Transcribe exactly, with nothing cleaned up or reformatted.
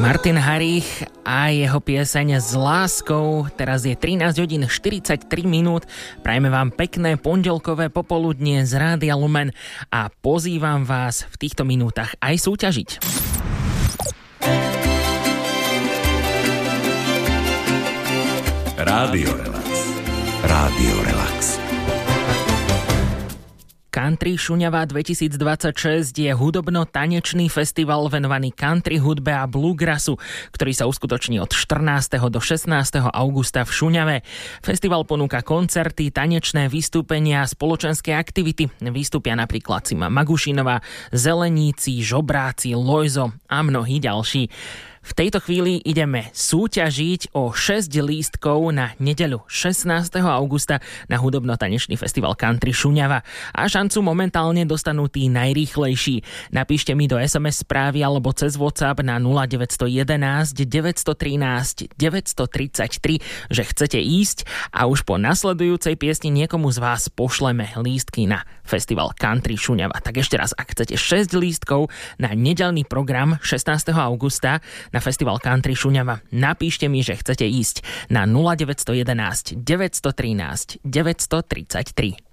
Martin Harich a jeho pieseň S láskou. Teraz je trinásť hodín štyridsaťtri minút. Prajeme vám pekné pondelkové popoludnie z Rádia Lumen a pozývam vás v týchto minútach aj súťažiť. Rádio Relax. Rádio Relax. Country Šuňava dvetisícdvadsaťšesť je hudobno-tanečný festival venovaný country hudbe a bluegrassu, ktorý sa uskutoční od štrnásteho do šestnásteho augusta v Šuňave. Festival ponúka koncerty, tanečné vystúpenia a spoločenské aktivity. Vystúpia napríklad Cima Magušinová, Zeleníci, Žobráci, Lojzo a mnohí ďalší. V tejto chvíli ideme súťažiť o šesť lístkov na nedeľu šestnásteho augusta na hudobno-tanečný festival Country Šuňava. A šancu momentálne dostanú tí najrýchlejší. Napíšte mi do es em es správy alebo cez WhatsApp na nula deväť jeden jedna, deväť jedna tri, deväť tri tri, že chcete ísť a už po nasledujúcej piesni niekomu z vás pošleme lístky na festival Country Šuňava. Tak ešte raz, ak chcete šesť lístkov na nedeľný program šestnásteho augusta na festival Country Šuňava, napíšte mi, že chcete ísť na nula deväť jeden jedna, deväť jedna tri, deväť tri tri.